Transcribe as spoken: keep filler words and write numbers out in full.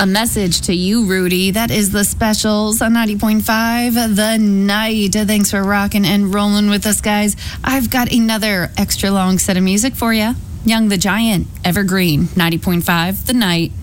A message to you, Rudy. That is the specials on ninety point five The Night. Thanks for rocking and rolling with us, guys. I've got another extra long set of music for you. Young the Giant, Evergreen, ninety point five The Night.